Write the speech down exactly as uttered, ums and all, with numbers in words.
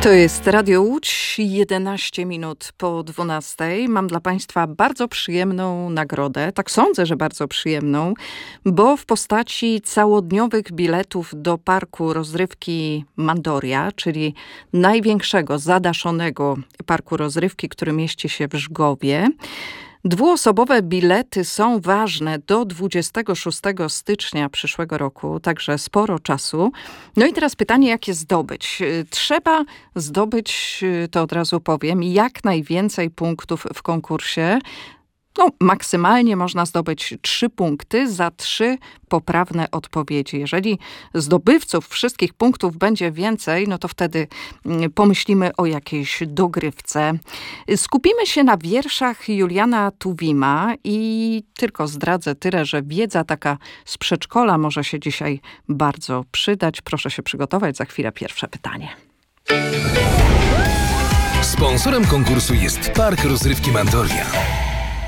To jest Radio Łódź, jedenaście minut po dwunastej. Mam dla Państwa bardzo przyjemną nagrodę, tak sądzę, że bardzo przyjemną, bo w postaci całodniowych biletów do parku rozrywki Mandoria, czyli największego zadaszonego parku rozrywki, który mieści się w Żgowie. Dwuosobowe bilety są ważne do dwudziestego szóstego stycznia przyszłego roku, także sporo czasu. No i teraz pytanie, jak je zdobyć? Trzeba zdobyć, to od razu powiem, jak najwięcej punktów w konkursie. No, maksymalnie można zdobyć trzy punkty za trzy poprawne odpowiedzi. Jeżeli zdobywców wszystkich punktów będzie więcej, no to wtedy pomyślimy o jakiejś dogrywce. Skupimy się na wierszach Juliana Tuwima i tylko zdradzę tyle, że wiedza taka z przedszkola może się dzisiaj bardzo przydać. Proszę się przygotować, za chwilę pierwsze pytanie. Sponsorem konkursu jest Park Rozrywki Mandoria.